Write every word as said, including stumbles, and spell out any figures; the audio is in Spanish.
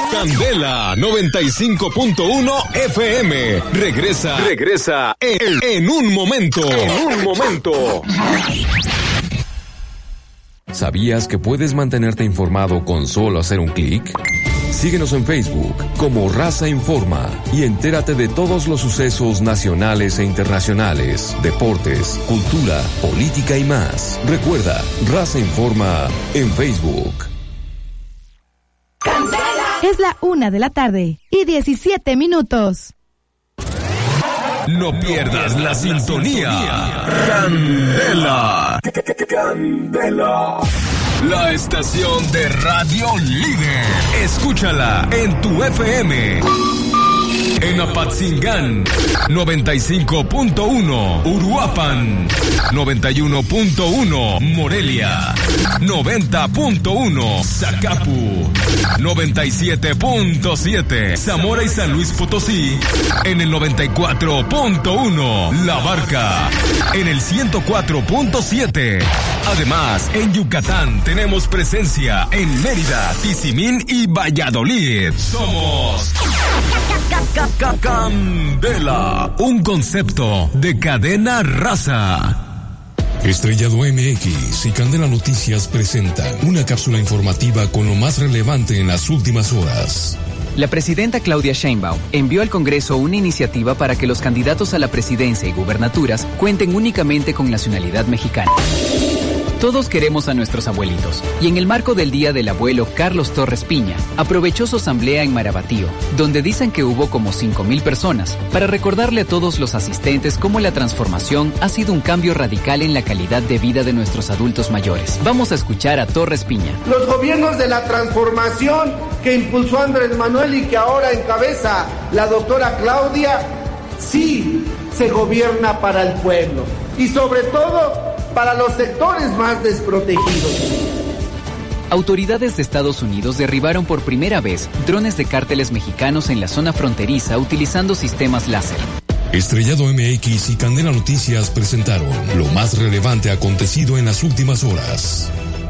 Candela noventa y cinco punto uno F M. Regresa, regresa en, en un momento. En un momento. ¿Sabías que puedes mantenerte informado con solo hacer un clic? Síguenos en Facebook como Raza Informa y entérate de todos los sucesos nacionales e internacionales, deportes, cultura, política y más. Recuerda, Raza Informa en Facebook. Es la una de la tarde y diecisiete minutos. No pierdas la sintonía. Candela. Candela. La estación de radio líder. Escúchala en tu F M. En Apatzingán, noventa y cinco punto uno. Uruapan, noventa y uno punto uno. Morelia, noventa punto uno. Zacapu, noventa y siete punto siete. Zamora y San Luis Potosí, en el noventa y cuatro punto uno. La Barca, en el ciento cuatro punto siete. Además, en Yucatán tenemos presencia en Mérida, Tizimín y Valladolid. Somos Candela, un concepto de cadena Raza. Estrellado M X y Candela Noticias presentan una cápsula informativa con lo más relevante en las últimas horas. La presidenta Claudia Sheinbaum envió al Congreso una iniciativa para que los candidatos a la presidencia y gubernaturas cuenten únicamente con nacionalidad mexicana. Todos queremos a nuestros abuelitos, y en el marco del Día del Abuelo, Carlos Torres Piña aprovechó su asamblea en Marabatío, donde dicen que hubo como cinco mil personas, para recordarle a todos los asistentes cómo la transformación ha sido un cambio radical en la calidad de vida de nuestros adultos mayores. Vamos a escuchar a Torres Piña. Los gobiernos de la transformación que impulsó Andrés Manuel y que ahora encabeza la doctora Claudia, sí se gobierna para el pueblo, y sobre todo para los sectores más desprotegidos. Autoridades de Estados Unidos derribaron por primera vez drones de cárteles mexicanos en la zona fronteriza utilizando sistemas láser. Estrellado M X y Candela Noticias presentaron lo más relevante acontecido en las últimas horas.